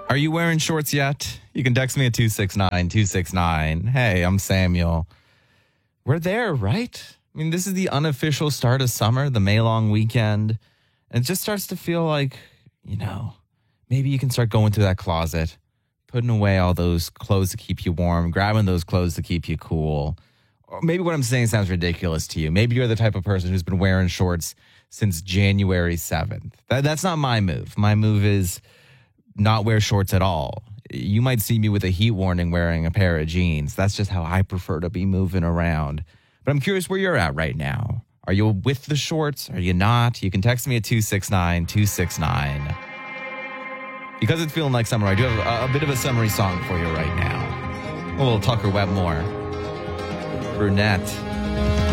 Are you wearing shorts yet? You can text me at 269-269. Hey, I'm Samuel. We're there, right? I mean, this is the unofficial start of summer, the May long weekend. And it just starts to feel like, maybe you can start going through that closet, putting away all those clothes to keep you warm, grabbing those clothes to keep you cool. Or maybe what I'm saying sounds ridiculous to you. Maybe you're the type of person who's been wearing shorts since January 7th. That's not my move. My move is not wear shorts at all. You might see me with a heat warning wearing a pair of jeans. That's just how I prefer to be moving around. But I'm curious where you're at right now. Are you with the shorts? Are you not? You can text me at 269-269. Because it's feeling like summer, I do have a bit of a summery song for you right now. A little Tucker Wetmore. Brunette.